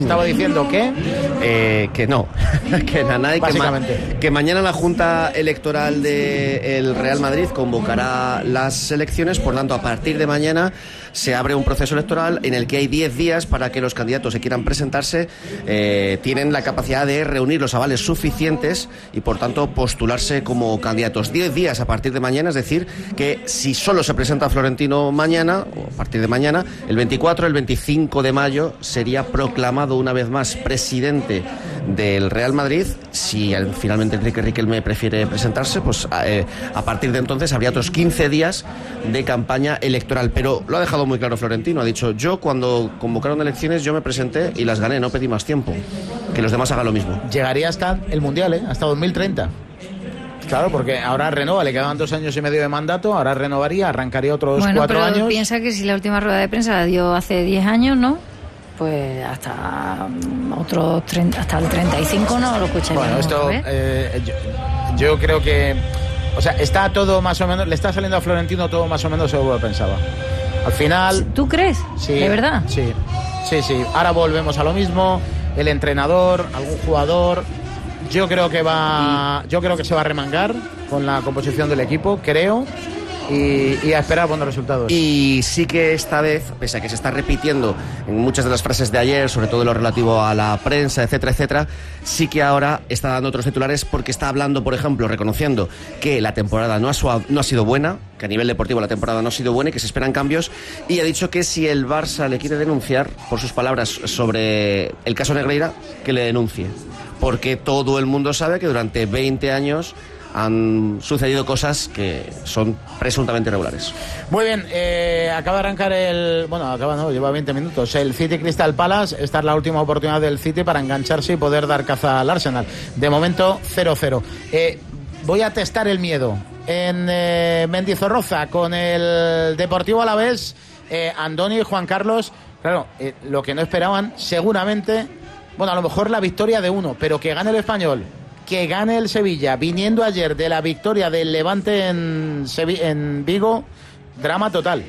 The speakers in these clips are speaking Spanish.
Estaba diciendo que no, que nada, que mañana la Junta Electoral del Real Madrid convocará las elecciones, por tanto a partir de mañana se abre un proceso electoral en el que hay 10 días para que los candidatos que quieran presentarse tienen la capacidad de reunir los avales suficientes y por tanto postularse como candidatos. 10 días a partir de mañana, es decir, que si solo se presenta Florentino mañana, o a partir de mañana, el 24, el 25 de mayo sería proclamado una vez más presidente del Real Madrid. Si finalmente Enrique Riquelme prefiere presentarse, pues a partir de entonces habría otros 15 días de campaña electoral. Pero lo ha dejado muy claro Florentino, ha dicho: yo cuando convocaron elecciones yo me presenté y las gané, no pedí más tiempo, que los demás hagan lo mismo. Llegaría hasta el Mundial, hasta 2030. Claro, porque ahora renova, le quedaban 2 años y medio de mandato, ahora renovaría, arrancaría otros 4 años. Piensa que si la última rueda de prensa la dio hace 10 años, ¿no? Pues hasta otros 30, hasta el 35 no lo escucharíamos. Bueno, esto yo creo que, o sea, está todo más o menos, le está saliendo a Florentino todo más o menos según lo pensaba. Al final... ¿Tú crees? Sí. ¿De verdad? Sí. Ahora volvemos a lo mismo, el entrenador, algún jugador. Yo creo que se va a remangar con la composición del equipo, creo. Y a esperar buenos resultados. Y sí que esta vez, pese a que se está repitiendo en muchas de las frases de ayer, sobre todo lo relativo a la prensa, etcétera, etcétera, sí que ahora está dando otros titulares porque está hablando, por ejemplo, reconociendo que la temporada no ha sido buena, que a nivel deportivo la temporada no ha sido buena y que se esperan cambios, y ha dicho que si el Barça le quiere denunciar, por sus palabras, sobre el caso Negreira, que le denuncie, porque todo el mundo sabe que durante 20 años han sucedido cosas que son presuntamente irregulares. Muy bien, acaba de arrancar lleva 20 minutos. El City Crystal Palace, esta es la última oportunidad del City para engancharse y poder dar caza al Arsenal. De momento, 0-0. Voy a testar el miedo en Mendizorroza con el Deportivo Alavés. Andoni y Juan Carlos, claro, lo que no esperaban seguramente, a lo mejor la victoria de uno, pero que gane el Español, que gane el Sevilla, viniendo ayer de la victoria del Levante en Vigo, drama total.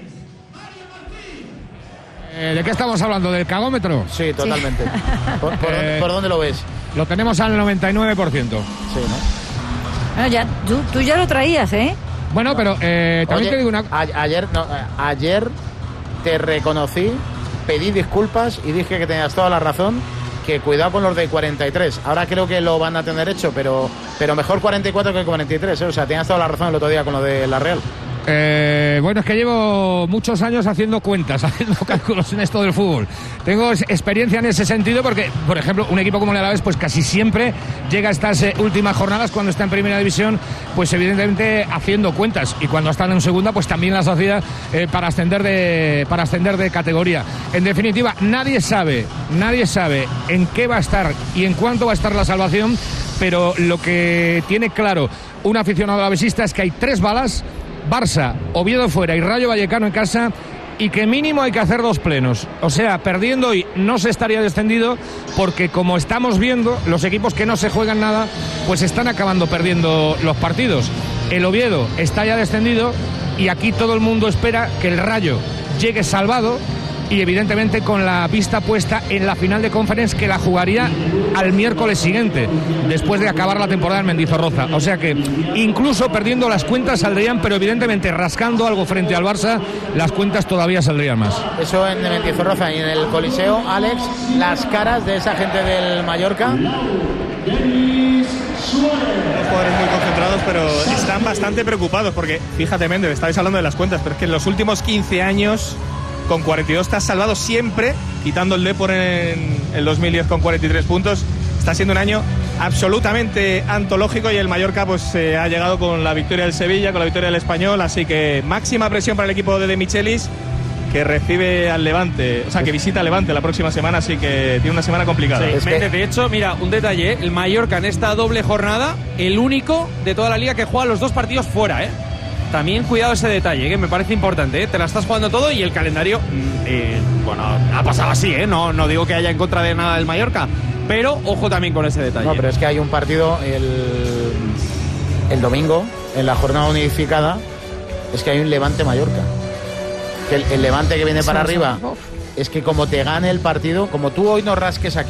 ¿De qué estamos hablando? ¿Del cagómetro? Sí, totalmente. Sí. ¿Por dónde lo ves? Lo tenemos al 99%. Sí, ¿no? Bueno, ya, tú ya lo traías, ¿eh? Bueno, pero también te digo una... Ayer te reconocí, pedí disculpas y dije que tenías toda la razón, que cuidado con los de 43. Ahora creo que lo van a tener hecho, pero mejor 44 que 43, ¿eh? O sea, tenías toda la razón el otro día con lo de la Real. Bueno, es que llevo muchos años haciendo cuentas, haciendo cálculos en esto del fútbol. Tengo experiencia en ese sentido porque, por ejemplo, un equipo como el Alavés, pues casi siempre llega a estas últimas jornadas cuando está en primera división, pues evidentemente haciendo cuentas, y cuando están en segunda, pues también las hacía para ascender de categoría. En definitiva, nadie sabe en qué va a estar y en cuánto va a estar la salvación, pero lo que tiene claro un aficionado alavesista es que hay 3 balas: Barça, Oviedo fuera y Rayo Vallecano en casa, y que mínimo hay que hacer 2 plenos. O sea, perdiendo hoy no se estaría descendido, porque como estamos viendo, los equipos que no se juegan nada pues están acabando perdiendo los partidos. El Oviedo está ya descendido y aquí todo el mundo espera que el Rayo llegue salvado y evidentemente con la vista puesta en la final de Conference, que la jugaría al miércoles siguiente, después de acabar la temporada en Mendizorroza. O sea que incluso perdiendo las cuentas saldrían, pero evidentemente rascando algo frente al Barça, las cuentas todavía saldrían más. Eso en Mendizorroza. Y en el Coliseo, Alex, las caras de esa gente del Mallorca. Jugadores muy concentrados, pero están bastante preocupados, porque fíjate, Méndez, estabais hablando de las cuentas, pero es que en los últimos 15 años con 42 te has salvado siempre, quitando el Depor en el 2010 con 43 puntos. Está siendo un año absolutamente antológico y el Mallorca pues ha llegado con la victoria del Sevilla, con la victoria del Español, así que máxima presión para el equipo de Michelis, que recibe al Levante, o sea, que visita al Levante la próxima semana, así que tiene una semana complicada. Sí, de hecho, mira, un detalle, el Mallorca en esta doble jornada, el único de toda la liga que juega los 2 partidos fuera, ¿eh? También cuidado ese detalle, que me parece importante, ¿eh? Te la estás jugando todo y el calendario, ha pasado así, ¿eh? No digo que haya en contra de nada del Mallorca, pero ojo también con ese detalle. No, pero es que hay un partido el domingo, en la jornada unificada, es que hay un Levante-Mallorca. Que el Levante que viene para arriba, es que como te gane el partido, como tú hoy no rasques aquí,